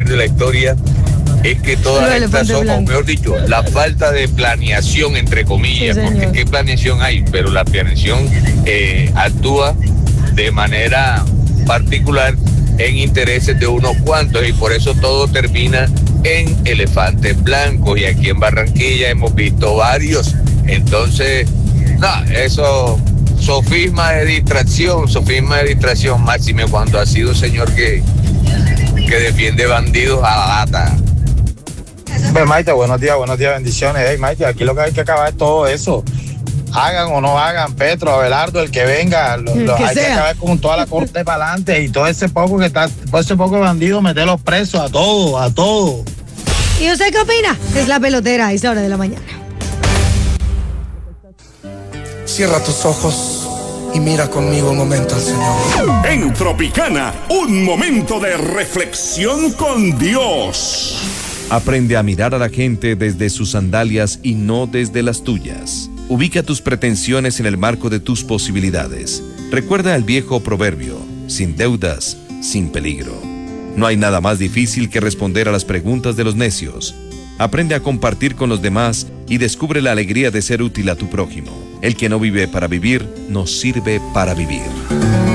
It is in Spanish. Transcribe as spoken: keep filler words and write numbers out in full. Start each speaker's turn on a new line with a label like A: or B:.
A: de la historia es que todas estas son, o mejor dicho, la falta de planeación, entre comillas, sí, porque qué planeación hay, pero la planeación eh, actúa de manera particular en intereses de unos cuantos y por eso todo termina en elefantes blancos y aquí en Barranquilla hemos visto varios. Entonces, no, eso, sofisma de distracción, sofisma de distracción máxime cuando ha sido un señor que, que defiende bandidos a la lata.
B: Pues Maite, buenos días, buenos días, bendiciones. Hey Maite, aquí lo que hay que acabar es todo eso. Hagan o no hagan, Petro, Abelardo, el que venga, lo, lo, que hay sea. que acabar con toda la corte para adelante y todo ese poco que está, todo ese poco bandido, meterlos presos a todos, a todos.
C: ¿Y usted qué opina? Es La Pelotera, a esa hora de la mañana.
D: Cierra tus ojos y mira conmigo un momento al Señor.
E: En Tropicana, un momento de reflexión con Dios.
F: Aprende a mirar a la gente desde sus sandalias y no desde las tuyas. Ubica tus pretensiones en el marco de tus posibilidades. Recuerda el viejo proverbio, sin deudas, sin peligro. No hay nada más difícil que responder a las preguntas de los necios. Aprende a compartir con los demás y descubre la alegría de ser útil a tu prójimo. El que no vive para vivir, no sirve para vivir.